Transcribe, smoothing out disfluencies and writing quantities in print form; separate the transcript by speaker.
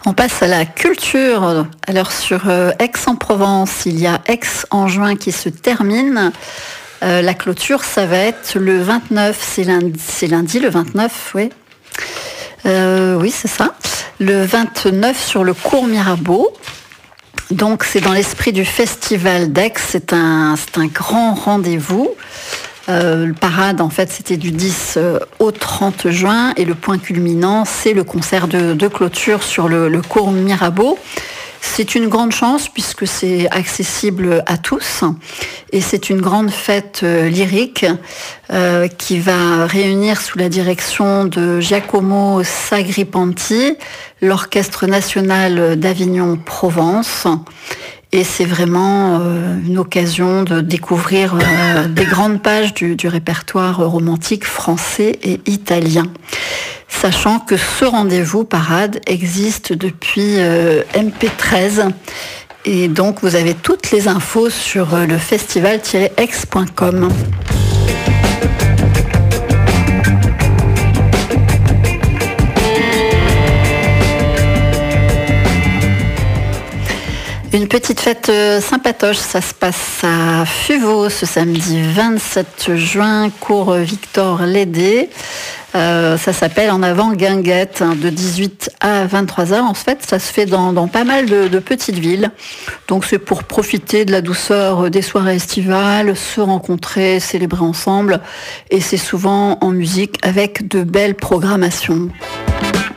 Speaker 1: On passe à la culture. Alors sur Aix-en-Provence, il y a Aix en juin qui se termine. La clôture, ça va être le 29, c'est lundi le 29, oui. Oui, c'est ça. Le 29 sur le cours Mirabeau. Donc c'est dans l'esprit du festival d'Aix, c'est un grand rendez-vous. Le parade, en fait, c'était du 10 au 30 juin et le point culminant, c'est le concert de clôture sur le cours Mirabeau. C'est une grande chance puisque c'est accessible à tous et c'est une grande fête lyrique qui va réunir sous la direction de Giacomo Sagrippanti l'Orchestre national d'Avignon-Provence. Et c'est vraiment une occasion de découvrir des grandes pages du répertoire romantique français et italien. Sachant que ce rendez-vous parade existe depuis MP13. Et donc vous avez toutes les infos sur le festival-aix.com. Une petite fête sympatoche, ça se passe à Fuveau ce samedi 27 juin, cours Victor Lédé. Ça s'appelle En avant Guinguette, de 18 à 23h. En fait, ça se fait dans pas mal de petites villes. Donc c'est pour profiter de la douceur des soirées estivales, se rencontrer, célébrer ensemble. Et c'est souvent en musique avec de belles programmations.